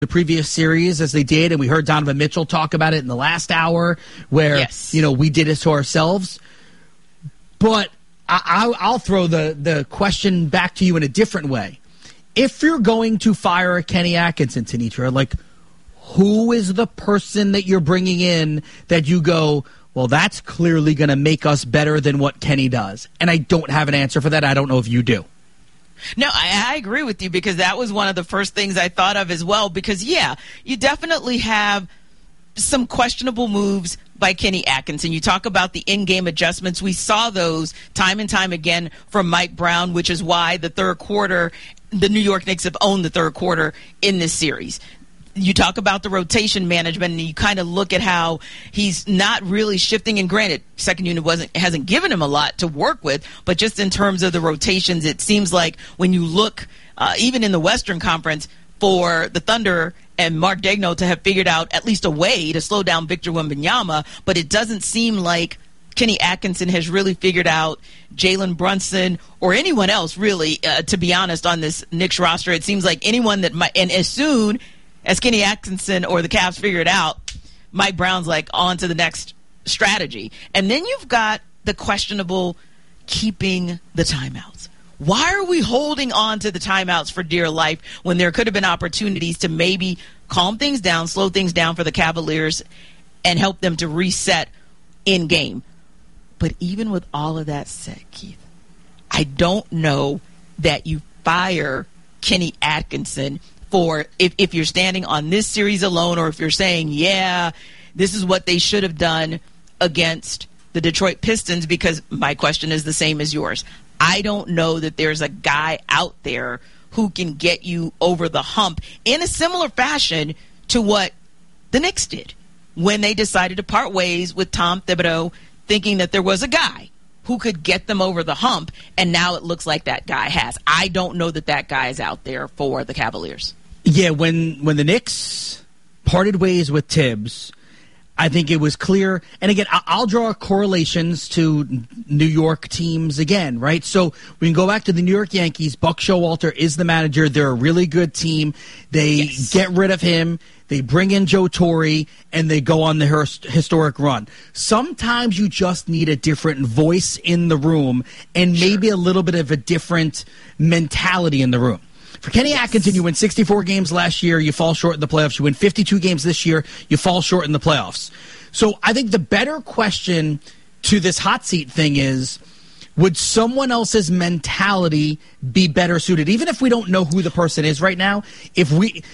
the previous series as they did, and we heard Donovan Mitchell talk about it in the last hour where, we did this to ourselves. But I'll throw the question back to you in a different way. If you're going to fire Kenny Atkinson, Tenitra, like, who is the person that you're bringing in that you go, well, that's clearly going to make us better than what Kenny does? And I don't have an answer for that. I don't know if you do. No, I agree with you, because that was one of the first things I thought of as well, because, you definitely have some questionable moves by Kenny Atkinson. You talk about the in-game adjustments. We saw those time and time again from Mike Brown, which is why the third quarter, the New York Knicks have owned the third quarter in this series. You talk about the rotation management, and you kind of look at how he's not really shifting. And granted, second unit hasn't given him a lot to work with, but just in terms of the rotations, it seems like when you look, even in the Western Conference, for the Thunder and Mark Daigneault to have figured out at least a way to slow down Victor Wembanyama, but it doesn't seem like Kenny Atkinson has really figured out Jalen Brunson or anyone else, really, to be honest, on this Knicks roster. It seems like anyone that might, and as soon as Kenny Atkinson or the Cavs figure it out, Mike Brown's like on to the next strategy. And then you've got the questionable keeping the timeouts. Why are we holding on to the timeouts for dear life when there could have been opportunities to maybe calm things down, slow things down for the Cavaliers, and help them to reset in game? But even with all of that said, Keith, I don't know that you fire Kenny Atkinson for if you're standing on this series alone, or if you're saying, this is what they should have done against the Detroit Pistons, because my question is the same as yours. I don't know that there's a guy out there who can get you over the hump in a similar fashion to what the Knicks did when they decided to part ways with Tom Thibodeau, thinking that there was a guy who could get them over the hump, and now it looks like that guy has. I don't know that guy is out there for the Cavaliers. Yeah, when the Knicks parted ways with Tibbs, I think it was clear. And again, I'll draw correlations to New York teams again, right? So we can go back to the New York Yankees. Buck Showalter is the manager. They're a really good team. They get rid of him. They bring in Joe Torre, and they go on the historic run. Sometimes you just need a different voice in the room and maybe a little bit of a different mentality in the room. For Kenny Atkinson, you win 64 games last year, you fall short in the playoffs. You win 52 games this year, you fall short in the playoffs. So I think the better question to this hot seat thing is, would someone else's mentality be better suited? Even if we don't know who the person is right now, if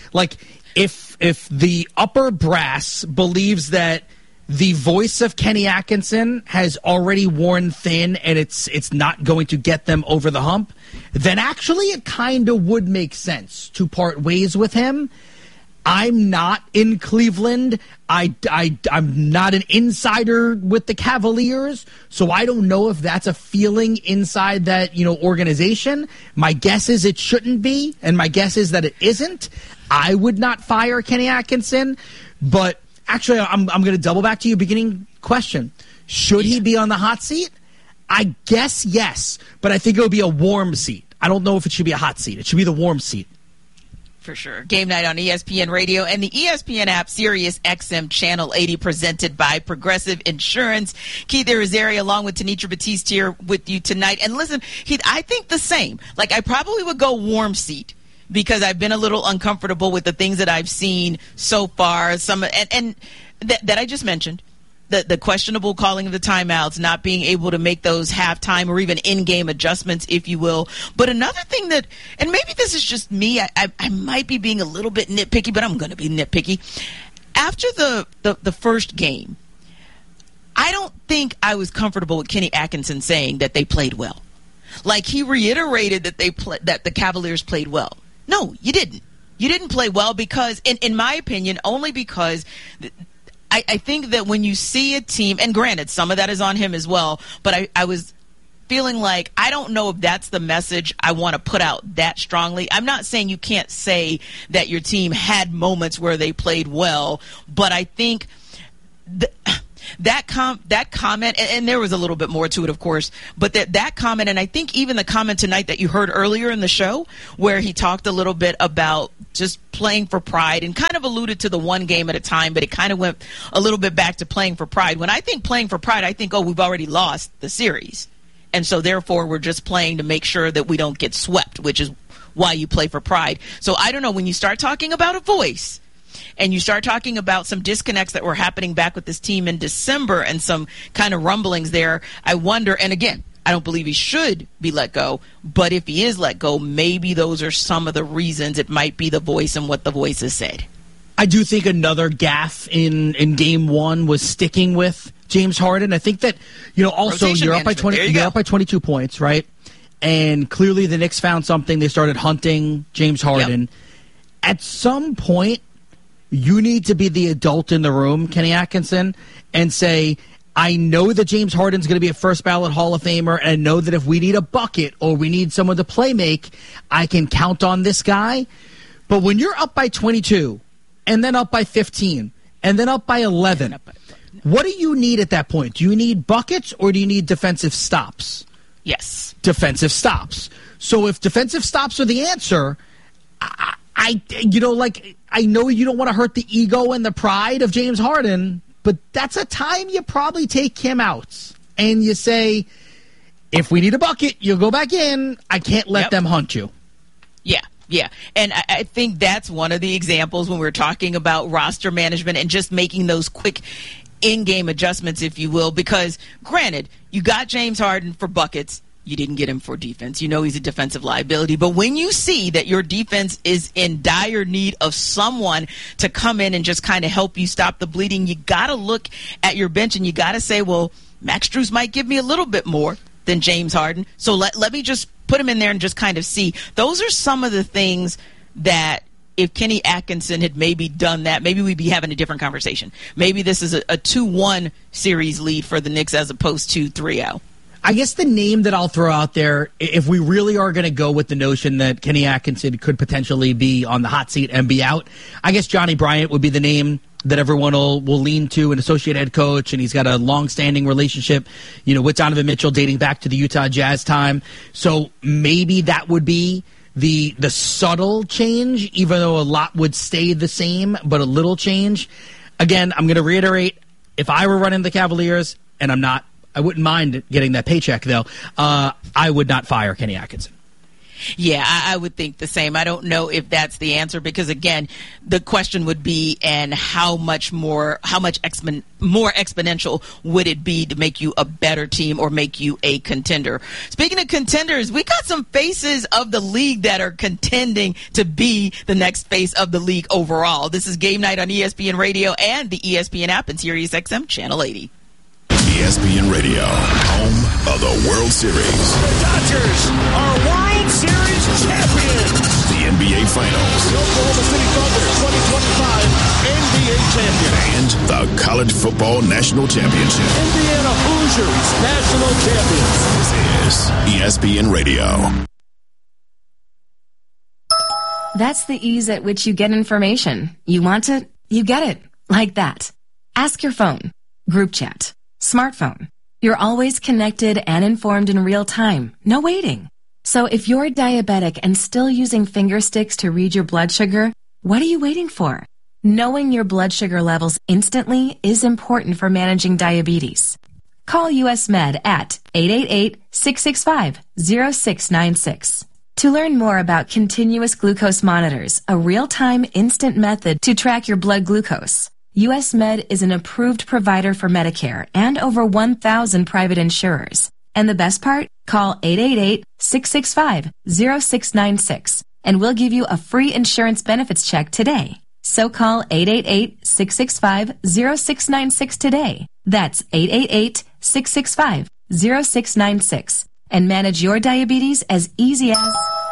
the upper brass believes that the voice of Kenny Atkinson has already worn thin and it's not going to get them over the hump, then actually it kind of would make sense to part ways with him. I'm not in Cleveland. I'm not an insider with the Cavaliers, so I don't know if that's a feeling inside that organization. My guess is it shouldn't be, and my guess is that it isn't. I would not fire Kenny Atkinson, but actually, I'm going to double back to your beginning question. Should he be on the hot seat? I guess yes, but I think it would be a warm seat. I don't know if it should be a hot seat. It should be the warm seat. For sure. Game night on ESPN Radio and the ESPN app, Sirius XM Channel 80, presented by Progressive Insurance. Keith Irizarry along with Tenitra Batiste here with you tonight. And listen, Keith, I think the same. Like, I probably would go warm seat, because I've been a little uncomfortable with the things that I've seen so far. Some and that I just mentioned, the questionable calling of the timeouts, not being able to make those halftime or even in-game adjustments, if you will. But another thing that, and maybe this is just me, I might be being a little bit nitpicky, but I'm going to be nitpicky. After the first game, I don't think I was comfortable with Kenny Atkinson saying that they played well. Like, he reiterated that that the Cavaliers played well. No, you didn't. You didn't play well because, in my opinion, only because I think that when you see a team, and granted, some of that is on him as well, but I was feeling like, I don't know if that's the message I want to put out that strongly. I'm not saying you can't say that your team had moments where they played well, but I think that comment, and there was a little bit more to it, of course, but that comment, and I think even the comment tonight that you heard earlier in the show, where he talked a little bit about just playing for pride and kind of alluded to the one game at a time, but it kind of went a little bit back to playing for pride. When I think playing for pride, I think, oh, we've already lost the series. And so therefore we're just playing to make sure that we don't get swept, which is why you play for pride. So I don't know, when you start talking about a voice and you start talking about some disconnects that were happening back with this team in December and some kind of rumblings there, I wonder, and again, I don't believe he should be let go, but if he is let go, maybe those are some of the reasons. It might be the voice and what the voice has said. I do think another gaffe in game one was sticking with James Harden. I think that, also you're up by 22 points, right? And clearly the Knicks found something. They started hunting James Harden. Yep. At some point, you need to be the adult in the room, Kenny Atkinson, and say, I know that James Harden's going to be a first ballot Hall of Famer, and I know that if we need a bucket or we need someone to play make, I can count on this guy. But when you're up by 22 and then up by 15 and then up by 11, what do you need at that point? Do you need buckets or do you need defensive stops? Yes. Defensive stops. So if defensive stops are the answer, I know you don't want to hurt the ego and the pride of James Harden, but that's a time you probably take him out and you say, if we need a bucket, you'll go back in. I can't let them hunt you. Yeah. And I think that's one of the examples when we're talking about roster management and just making those quick in-game adjustments, if you will, because granted, you got James Harden for buckets. You didn't get him for defense. You know he's a defensive liability. But when you see that your defense is in dire need of someone to come in and just kind of help you stop the bleeding, you got to look at your bench and you got to say, well, Max Strus might give me a little bit more than James Harden. So let me just put him in there and just kind of see. Those are some of the things that if Kenny Atkinson had maybe done that, maybe we'd be having a different conversation. Maybe this is a 2-1 series lead for the Knicks as opposed to 3-0. I guess the name that I'll throw out there, if we really are going to go with the notion that Kenny Atkinson could potentially be on the hot seat and be out, I guess Johnny Bryant would be the name that everyone will lean to, an associate head coach, and he's got a long-standing relationship, with Donovan Mitchell dating back to the Utah Jazz time. So maybe that would be the subtle change, even though a lot would stay the same, but a little change. Again, I'm going to reiterate, if I were running the Cavaliers, and I'm not, I wouldn't mind getting that paycheck, though, I would not fire Kenny Atkinson. Yeah, I would think the same. I don't know if that's the answer because, again, the question would be, and how much more exponential would it be to make you a better team or make you a contender? Speaking of contenders, we got some faces of the league that are contending to be the next face of the league overall. This is Game Night on ESPN Radio and the ESPN app and SiriusXM Channel 80. ESPN Radio, home of the World Series. The Dodgers are World Series champions. The NBA Finals. The Oklahoma City Thunder 2025 NBA champion. And the College Football National Championship. Indiana Hoosiers national champions. This is ESPN Radio. That's the ease at which you get information. You want it, you get it. Like that. Ask your phone. Group chat. Smartphone. You're always connected and informed in real time. No waiting. So if you're diabetic and still using finger sticks to read your blood sugar, what are you waiting for? Knowing your blood sugar levels instantly is important for managing diabetes. Call US Med at 888-665-0696. To learn more about continuous glucose monitors, a real-time instant method to track your blood glucose, US Med is an approved provider for Medicare and over 1,000 private insurers. And the best part? Call 888-665-0696 and we'll give you a free insurance benefits check today. So call 888-665-0696 today. That's 888-665-0696 and manage your diabetes as easy as...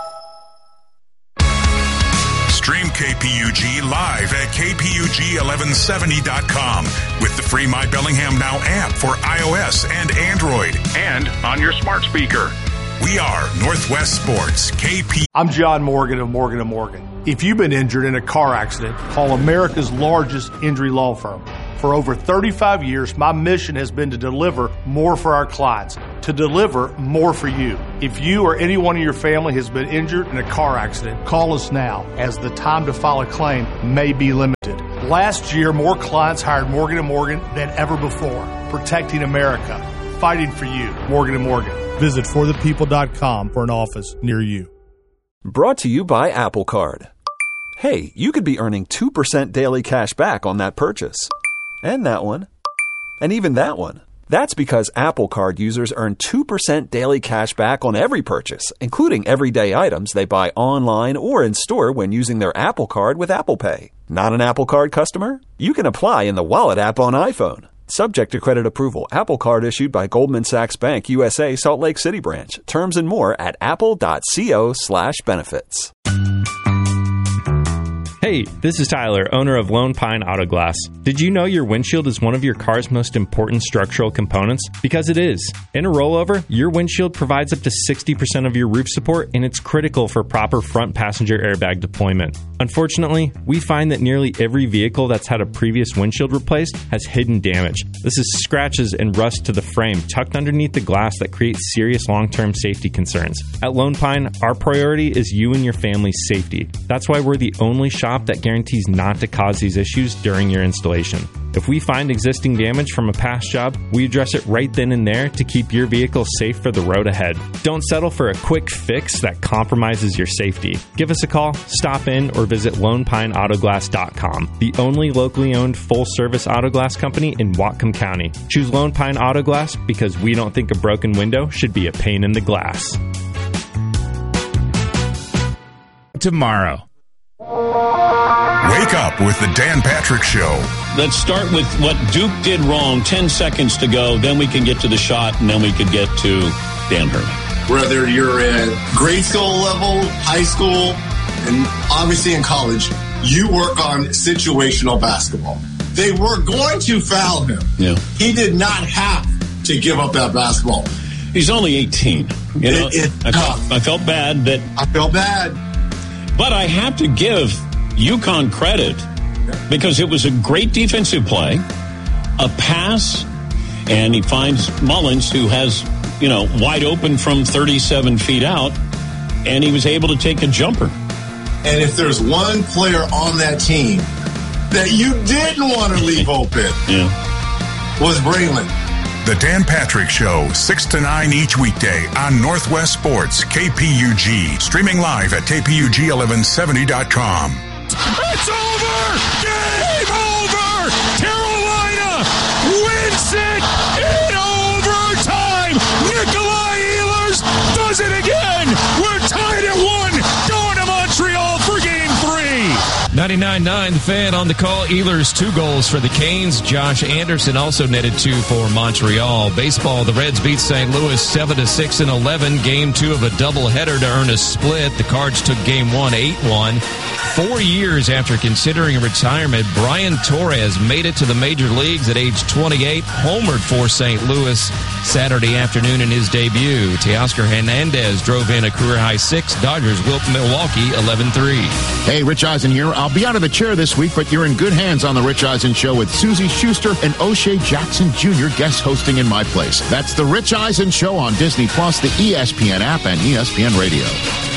Stream KPUG live at KPUG1170.com with the free My Bellingham Now app for iOS and Android and on your smart speaker. We are Northwest Sports, KP. I'm John Morgan of Morgan & Morgan. If you've been injured in a car accident, call America's largest injury law firm. For over 35 years, my mission has been to deliver more for our clients, to deliver more for you. If you or anyone in your family has been injured in a car accident, call us now, as the time to file a claim may be limited. Last year, more clients hired Morgan & Morgan than ever before, protecting America, fighting for you. Morgan & Morgan. Visit forthepeople.com for an office near you. Brought to you by Apple Card. Hey, you could be earning 2% daily cash back on that purchase. And that one. And even that one. That's because Apple Card users earn 2% daily cash back on every purchase, including everyday items they buy online or in store when using their Apple Card with Apple Pay. Not an Apple Card customer? You can apply in the Wallet app on iPhone. Subject to credit approval. Apple Card issued by Goldman Sachs Bank USA, Salt Lake City branch. Terms and more at apple.co/benefits. Hey, this is Tyler, owner of Lone Pine Auto Glass. Did you know your windshield is one of your car's most important structural components? Because it is. In a rollover, your windshield provides up to 60% of your roof support, and it's critical for proper front passenger airbag deployment. Unfortunately, we find that nearly every vehicle that's had a previous windshield replaced has hidden damage. This is scratches and rust to the frame tucked underneath the glass that creates serious long-term safety concerns. At Lone Pine, our priority is you and your family's safety. That's why we're the only shop that guarantees not to cause these issues during your installation. If we find existing damage from a past job, we address it right then and there to keep your vehicle safe for the road ahead. Don't settle for a quick fix that compromises your safety. Give us a call, stop in, or visit LonePineAutoglass.com, the only locally owned full-service auto glass company in Whatcom County. Choose Lone Pine Auto Glass because we don't think a broken window should be a pain in the glass. Tomorrow. Wake up with the Dan Patrick Show. Let's start with what Duke did wrong. 10 seconds to go. Then we can get to the shot, and then we could get to Dan Hurley. Whether you're at grade school level, high school, and obviously in college, you work on situational basketball. They were going to foul him. Yeah. He did not have to give up that basketball. He's only 18. You know, I felt bad that... I felt bad. But I have to give UConn credit because it was a great defensive play, a pass, and he finds Mullins, who has, wide open from 37 feet out, and he was able to take a jumper. And if there's one player on that team that you didn't want to leave open, was Braylon. The Dan Patrick Show, 6 to 9 each weekday on Northwest Sports, KPUG. Streaming live at KPUG1170.com. It's over! Game over! Carolina wins it in overtime! Nikolai Ehlers does it again! We're tied at 1, going to Montreal for Game 3! 99.9, the Fan on the call. Ehlers 2 goals for the Canes. Josh Anderson also netted 2 for Montreal. Baseball, the Reds beat St. Louis 7-6 in 11. Game 2 of a doubleheader to earn a split. The Cards took Game 1 8-1. 4 years after considering retirement, Brian Torres made it to the major leagues at age 28, homered for St. Louis Saturday afternoon in his debut. Teoscar Hernandez drove in a career-high 6. Dodgers whipped Milwaukee 11-3. Hey, Rich Eisen here. I'll be out of the chair this week, but you're in good hands on The Rich Eisen Show with Susie Schuster and O'Shea Jackson Jr. guest hosting in my place. That's The Rich Eisen Show on Disney+, the ESPN app, and ESPN Radio.